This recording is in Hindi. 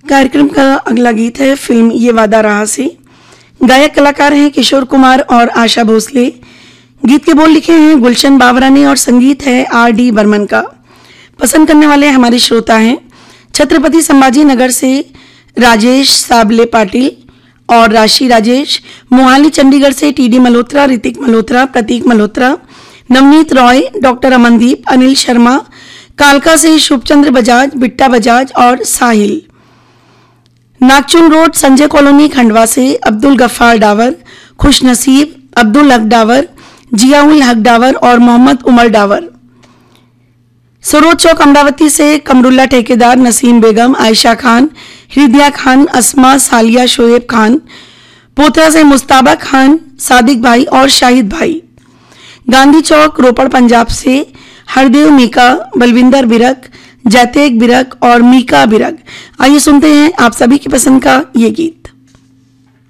कार्यक्रम का अगला गीत है फिल्म ये वादा रहा से। गायक कलाकार हैं किशोर कुमार और आशा भोसले। गीत के बोल लिखे हैं गुलशन बावरा ने और संगीत है R.D. बर्मन का। पसंद करने वाले हमारे श्रोता हैं छत्रपति संभाजी नगर से राजेश साबले पाटिल और राशि राजेश, मोहाली चंडीगढ़ से TD मल्होत्रा, ऋतिक मल्होत्रा, प्रतीक मल्होत्रा, नवनीत रॉय, डॉक्टर अमनदीप, अनिल शर्मा, कालका से शुभचंद्र बजाज, बिट्टा बजाज और साहिल। नागचुन रोड संजय कॉलोनी खंडवा से अब्दुल गफ्फार डावर, खुश नसीब, अब्दुल हक डावर, जियाउल हक डावर और मोहम्मद उमर डावर। सरोज चौक अमरावती से कमरुल्ला ठेकेदार, नसीम बेगम, आयशा खान, हृदया खान, अस्मा, सालिया, शोएब खान। पोथरा से मुस्ताबा खान, सादिक भाई और शाहिद भाई। गांधी चौक रोपड़ पंजाब से हरदेव मीका, बलविंदर बिरक, जैतेक बिरक और मीका बिरक। आइए सुनते हैं आप सभी की पसंद का ये गीत।